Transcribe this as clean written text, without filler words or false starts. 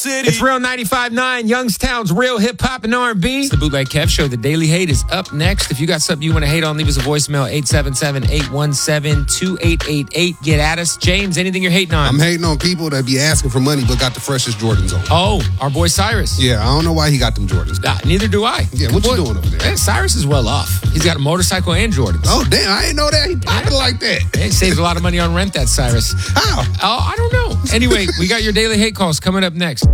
city. It's Real 95.9, Youngstown's real hip-hop and R&B. It's the Bootleg Kev Show. The Daily Hate is up next. If you got something you want to hate on, leave us a voicemail, 877-817-2888. Get at us. James, anything you're hating on? I'm hating on people that be asking for money but got the freshest Jordans on. Oh, our boy Cyrus. Yeah, I don't know why he got them Jordans. Neither do I. Yeah, what you doing over there? Man, Cyrus is well off. He's got a motorcycle and Jordans. Oh, damn, I didn't know that. He popping like that. He saves a lot of money on rent, that Cyrus. How? Oh, I don't know. Anyway, we got your Daily Hate calls coming up next.